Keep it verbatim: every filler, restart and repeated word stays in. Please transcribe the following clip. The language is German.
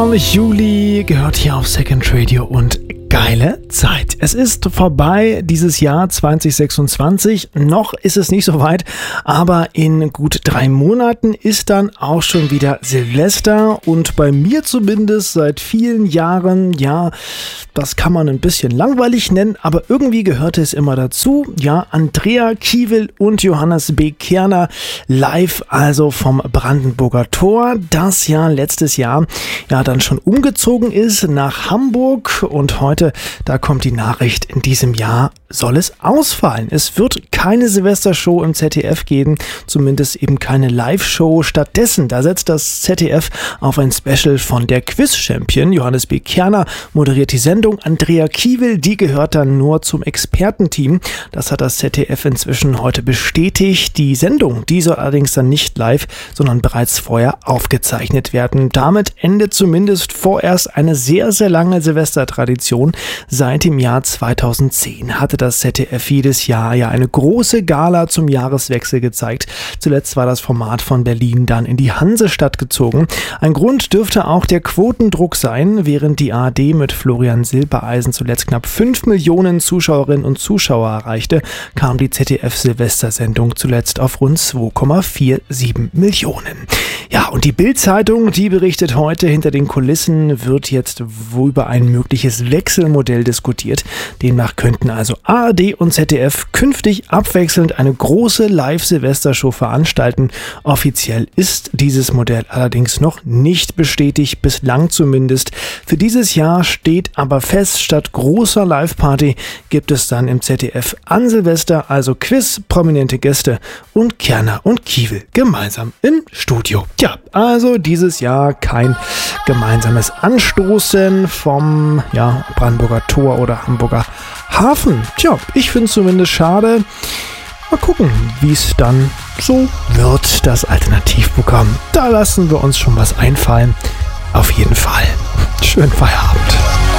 Juli gehört hier auf Second Radio und geile Zeit. Es ist vorbei, dieses Jahr zwanzig sechsundzwanzig. Noch ist es nicht so weit, aber in gut drei Monaten ist dann auch schon wieder Silvester und bei mir zumindest seit vielen Jahren, ja, das kann man ein bisschen langweilig nennen, aber irgendwie gehörte es immer dazu. Ja, Andrea Kiewel und Johannes B. Kerner live, also vom Brandenburger Tor, das ja letztes Jahr ja dann schon umgezogen ist nach Hamburg und heute da kommt die Nachricht, in diesem Jahr soll es ausfallen. Es wird keine Silvestershow im Z D F geben, zumindest eben keine Live-Show. Stattdessen, da setzt das Z D F auf ein Special von der Quiz-Champion. Johannes B. Kerner moderiert die Sendung. Andrea Kiewel, die gehört dann nur zum Expertenteam. Das hat das Z D F inzwischen heute bestätigt. Die Sendung, die soll allerdings dann nicht live, sondern bereits vorher aufgezeichnet werden. Damit endet zumindest vorerst eine sehr, sehr lange Silvestertradition. Seit dem Jahr zweitausendzehn hatte das Z D F jedes Jahr ja eine große Gala zum Jahreswechsel gezeigt. Zuletzt war das Format von Berlin dann in die Hansestadt gezogen. Ein Grund dürfte auch der Quotendruck sein. Während die A R D mit Florian Silbereisen zuletzt knapp fünf Millionen Zuschauerinnen und Zuschauer erreichte, kam die Z D F-Silvestersendung zuletzt auf rund zwei Komma siebenundvierzig Millionen. Ja, und die Bild-Zeitung, die berichtet heute, hinter den Kulissen wird jetzt wo über ein mögliches Wechselmodell diskutiert. Demnach könnten also A R D und Z D F künftig abwechselnd eine große Live-Silvestershow veranstalten. Offiziell ist dieses Modell allerdings noch nicht bestätigt, bislang zumindest. Für dieses Jahr steht aber fest, statt großer Live-Party gibt es dann im Z D F an Silvester also Quiz, prominente Gäste und Kerner und Kiewel gemeinsam im Studio. Ja, also dieses Jahr kein gemeinsames Anstoßen vom ja, Brandenburger Tor oder Hamburger Hafen. Tja, ich finde es zumindest schade. Mal gucken, wie es dann so wird, das Alternativprogramm. Da lassen wir uns schon was einfallen. Auf jeden Fall. Schönen Feierabend.